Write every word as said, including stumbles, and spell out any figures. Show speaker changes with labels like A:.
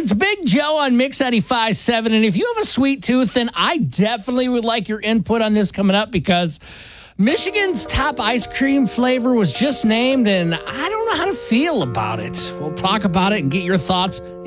A: It's Big Joe on Mix ninety-five point seven. And if you have a sweet tooth, then I definitely would like your input on this coming up because Michigan's top ice cream flavor was just named, and I don't know how to feel about it. We'll talk about it and get your thoughts